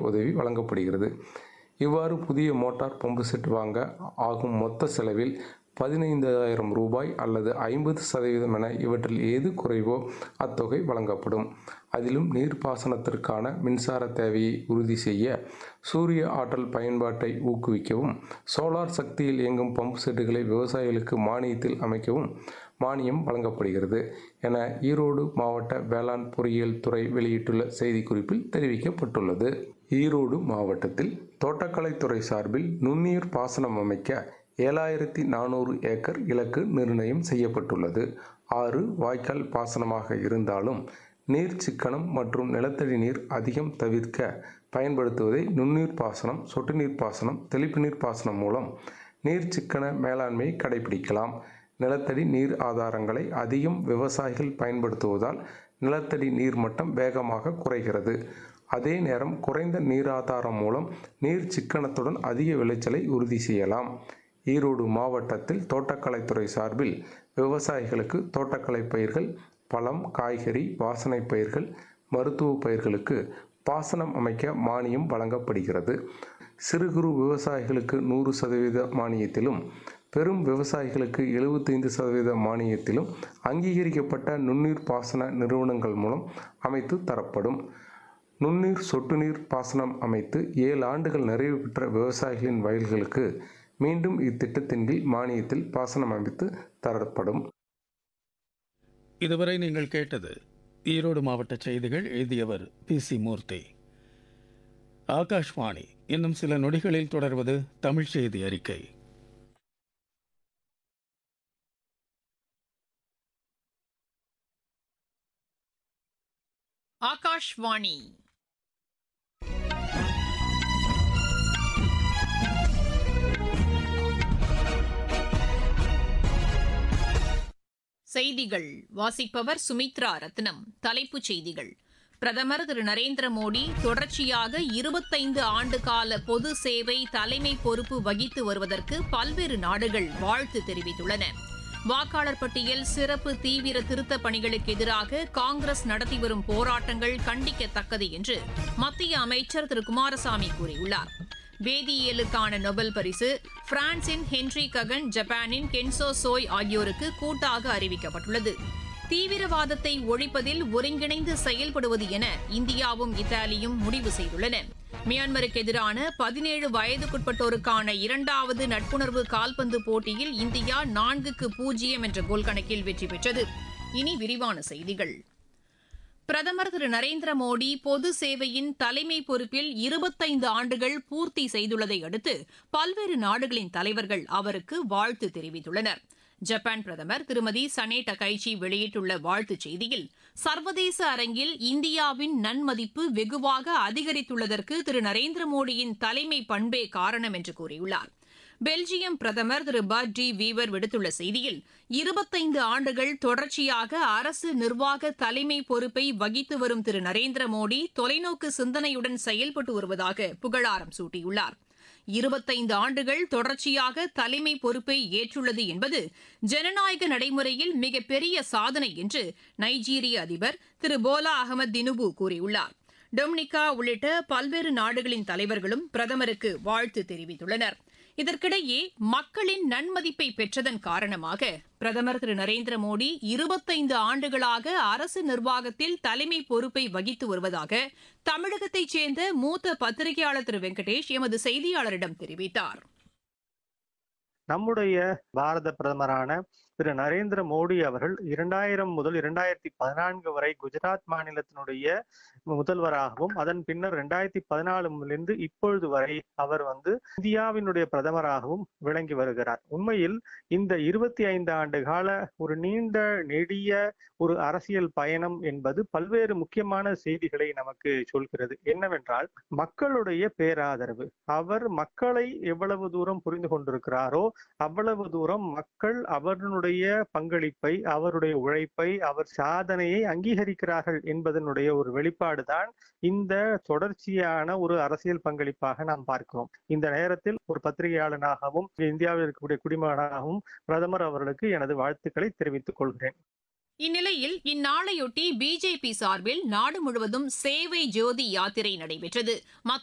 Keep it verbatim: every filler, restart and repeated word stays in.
உதவி வழங்கப்படுகிறது. இவ்வாறு புதிய மோட்டார் பம்பு செட் வாங்க ஆகும் மொத்த செலவில் பதினைந்தாயிரம் ரூபாய் அல்லது ஐம்பது சதவீதம் என இவற்றில் எது குறைவோ அத்தொகை வழங்கப்படும். அதிலும் நீர்ப்பாசனத்திற்கான மின்சார தேவையை உறுதி செய்ய சூரிய ஆற்றல் பயன்பாட்டை ஊக்குவிக்கவும், சோலார் சக்தியில் இயங்கும் பம்பு செட்டுகளை விவசாயிகளுக்கு மானியத்தில் அமைக்கவும் மானியம் வழங்கப்படுகிறது என ஈரோடு மாவட்ட வேளாண் பொறியியல் துறை வெளியிட்டுள்ள செய்திக்குறிப்பில் தெரிவிக்கப்பட்டுள்ளது. ஈரோடு மாவட்டத்தில் தோட்டக்கலைத்துறை சார்பில் நுண்ணீர் பாசனம் அமைக்க ஏழாயிரத்தி நானூறு ஏக்கர் இலக்கு நிர்ணயம் செய்யப்பட்டுள்ளது. ஆறு வாய்க்கால் பாசனமாக இருந்தாலும் நீர் சிக்கனம் மற்றும் நிலத்தடி நீர் அதிகம் தவிர்க்க பயன்படுத்துவதை நுண்ணீர் பாசனம், சொட்டு நீர் பாசனம், தெளிப்பு நீர் பாசனம் மூலம் நீர் சிக்கன மேலாண்மை கடைபிடிக்கலாம். நிலத்தடி நீர் ஆதாரங்களை அதிகம் விவசாயிகள் பயன்படுத்துவதால் நிலத்தடி நீர் மட்டம் வேகமாக குறைகிறது. அதே நேரம் குறைந்த நீராதாரம் மூலம் நீர் சிக்கனத்துடன் அதிக விளைச்சலை உறுதி செய்யலாம். ஈரோடு மாவட்டத்தில் தோட்டக்கலைத்துறை சார்பில் விவசாயிகளுக்கு தோட்டக்கலை பயிர்கள், பழம், காய்கறி, வாசனை பயிர்கள், மருத்துவ பயிர்களுக்கு பாசனம் அமைக்க மானியம் வழங்கப்படுகிறது. சிறு குறு விவசாயிகளுக்கு நூறு சதவீத மானியத்திலும், பெரும் விவசாயிகளுக்கு எழுபத்தைந்து சதவீத மானியத்திலும் அங்கீகரிக்கப்பட்ட நுண்ணீர் பாசன நிறுவனங்கள் மூலம் அமைத்து தரப்படும். நுண்ணீர் சொட்டு நீர் பாசனம் அமைத்து ஏழு ஆண்டுகள் நிறைவு பெற்ற விவசாயிகளின் வயல்களுக்கு மீண்டும் இத்திட்டத்தின் கீழ் மானியத்தில் பாசனம் அமைத்து தரப்படும். இதுவரை நீங்கள் கேட்டது ஈரோடு மாவட்ட செய்திகள். எழுதியவர் பி சி மூர்த்தி. ஆகாஷ்வாணி. இன்னும் சில நொடிகளில் தொடர்வது தமிழ் செய்தி அறிக்கை. ஆகாஷ்வாணி. செய்திகள் வாசிப்பவர் சுமித்ரா ரத்னம். தலைப்புச் செய்திகள். பிரதமர் திரு நரேந்திர மோடி தொடர்ச்சியாக இருபத்தைந்து ஆண்டு கால பொது சேவை தலைமை பொறுப்பு வகித்து வருவதற்கு பல்வேறு நாடுகள் வாழ்த்து தெரிவித்துள்ளன. வாக்காளர் பட்டியல் சிறப்பு தீவிர திருத்தப் பணிகளுக்கு எதிராக காங்கிரஸ் நடத்தி வரும் போராட்டங்கள் கண்டிக்கத்தக்கது என்று மத்திய அமைச்சர் திரு குமாரசாமி கூறியுள்ளார். வேதியியலுக்கான நொபல் பரிசு பிரான்சின் ஹென்றி ககன், ஜப்பானின் கென்சோ சோய் ஆகியோருக்கு கூட்டாக அறிவிக்கப்பட்டுள்ளது. தீவிரவாதத்தை ஒழிப்பதில் ஒருங்கிணைந்து செயல்படுவது என இந்தியாவும் இத்தாலியும் முடிவு செய்துள்ளன. மியான்மருக்கு எதிரான பதினேழு வயதுக்குட்பட்டோருக்கான இரண்டாவது நட்புணர்வு கால்பந்து போட்டியில் இந்தியா நான்குக்கு பூஜ்ஜியம் என்ற கோல் கணக்கில் வெற்றி பெற்றது. இனி விரிவான செய்திகள். பிரதமர் திரு நரேந்திர மோடி பொது சேவையின் தலைமை பொறுப்பில் இருபத்தைந்து ஆண்டுகள் பூர்த்தி செய்துள்ளதை அடுத்து பல்வேறு நாடுகளின் தலைவர்கள் அவருக்கு வாழ்த்து தெரிவித்துள்ளனர். ஜப்பான் பிரதமர் திருமதி சனே டகைச்சி வெளியிட்டுள்ள வாழ்த்துச் செய்தியில், சர்வதேச அரங்கில் இந்தியாவின் நன்மதிப்பு வெகுவாக அதிகரித்துள்ளதற்கு திரு நரேந்திர மோடியின் தலைமை பண்பே காரணம் என்று கூறியுள்ளார். பெல்ஜியம் பிரதமர் திரு பட் டி வீவர் விடுத்துள்ள செய்தியில், இருபத்தைந்து ஆண்டுகள் தொடர்ச்சியாக அரசு நிர்வாக தலைமை பொறுப்பை வகித்து வரும் திரு நரேந்திர மோடி தொலைநோக்கு சிந்தனையுடன் செயல்பட்டு வருவதாக புகழாரம் சூட்டியுள்ளார். இருபத்தைந்து ஆண்டுகள் தொடர்ச்சியாக தலைமை பொறுப்பை ஏற்றுள்ளது என்பது ஜனநாயக நடைமுறையில் மிகப்பெரிய சாதனை என்று நைஜீரிய அதிபர் திரு போலா அகமது தினுபு கூறியுள்ளார். டொமினிகா உள்ளிட்ட பல்வேறு நாடுகளின் தலைவர்களும் பிரதமருக்கு வாழ்த்து தெரிவித்துள்ளனர். இதற்கிடையே மக்களின் நன்மதிப்பை பெற்றதன் காரணமாக பிரதமர் திரு நரேந்திர மோடி இருபத்தைந்து ஆண்டுகளாக அரசு நிர்வாகத்தில் தலைமை பொறுப்பை வகித்து வருவதாக தமிழகத்தைச் சேர்ந்த மூத்த பத்திரிகையாளர் திரு வெங்கடேஷ் எமது செய்தியாளரிடம் தெரிவித்தார். நம்முடைய பாரத பிரதமரான திரு நரேந்திர மோடி அவர்கள் இரண்டாயிரம் முதல் இரண்டாயிரத்தி பதினான்கு வரை குஜராத் மாநிலத்தினுடைய முதல்வராகவும், அதன் பின்னர் இரண்டாயிரத்தி பதினாலுலிருந்து இப்பொழுது வரை அவர் வந்து இந்தியாவினுடைய பிரதமராகவும் விளங்கி வருகிறார். உண்மையில் இந்த இருபத்தி ஐந்து ஆண்டு கால ஒரு நீண்ட நெடிய ஒரு அரசியல் பயணம் என்பது பல்வேறு முக்கியமான செய்திகளை நமக்கு சொல்கிறது. என்னவென்றால், மக்களுடைய பேராதரவு. அவர் மக்களை எவ்வளவு தூரம் புரிந்து கொண்டிருக்கிறாரோ அவ்வளவு தூரம் மக்கள் அவருடைய பங்களிப்பை, அவருடைய உழைப்பை, அவர் சாதனையை அங்கீகரிக்கிறார்கள் என்பதனுடைய ஒரு வெளிப்பாடுதான் இந்த தொடர்ச்சியான ஒரு அரசியல் பங்களிப்பாக நாம் பார்க்கிறோம். இந்த நேரத்தில் ஒரு பத்திரிகையாளனாகவும் இந்தியாவில் இருக்கக்கூடிய குடிமகனாகவும் பிரதமர் அவர்களுக்கு எனது வாழ்த்துக்களை தெரிவித்துக் கொள்கிறேன். இந்நிலையில் இந்நாளையொட்டி பிஜேபி சார்பில் நாடு முழுவதும் சேவை ஜோதி யாத்திரை நடைபெற்றது.